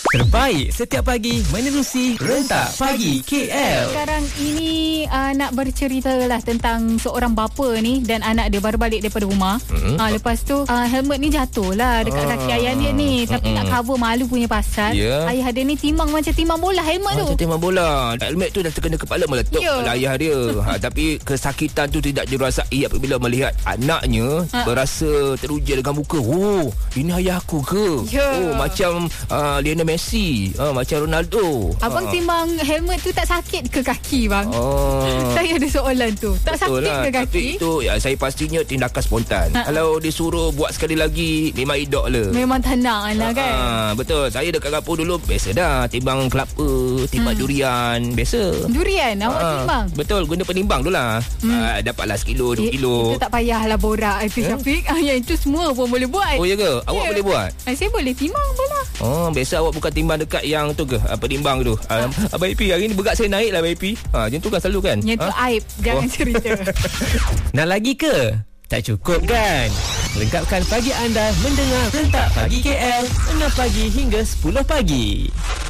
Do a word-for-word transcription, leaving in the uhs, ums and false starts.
Terbaik setiap pagi menerusi Rentak Pagi K L. Sekarang ini uh, nak bercerita lah tentang seorang bapa ni dan anak dia baru balik daripada rumah. Mm-hmm. Uh, lepas tu uh, helmet ni jatuh lah dekat ah. kaki ayah dia ni. Tapi mm-hmm. nak cover malu punya pasal. Yeah. Ayah dia ni timang macam timang bola helmet tu. Macam timang bola. Helmet tu dah terkena kepala meletup yeah. oleh ayah dia. ha, Tapi kesakitan tu tidak dirasai apabila melihat anaknya ha. berasa teruja dengan muka. Oh, ini ayah aku ke? Yeah. Oh, macam uh, Lionel Messi, uh, macam Ronaldo. Abang ha. timbang helmet tu tak sakit ke kaki bang? Oh. Saya ada soalan tu. Tak Betul sakit lah. ke kaki? Tapi itu ya, saya pastinya tindakan spontan. Ha. Kalau disuruh buat sekali lagi, memang idok lah. Memang tenang lah kan? Ha, betul. Saya dekat kampung dulu biasa dah. Timbang kelapa, timbang hmm. durian. Biasa. Durian? Awak ha. timbang? Betul. Guna penimbang tu lah. Hmm. Ha, dapatlah sekilo, dua kilo. Itu tak payahlah borak itu eh? Syafiq. Yang itu semua pun boleh buat. Oh ya ke? Awak yeah. boleh buat? Saya boleh timbang bola. Oh, biasa awak bukan timbang dekat yang tu ke? Apa timbang tu? Ha. Um, Abang Ipi, hari ni berat saya naik lah Abang Ipi. Ha, macam tu kan selalu kan? Yang tu ha? aib. Jangan oh. cerita. Nak lagi ke? Tak cukup kan? Lengkapkan pagi anda mendengar Rentak Pagi K L enam pagi hingga sepuluh pagi.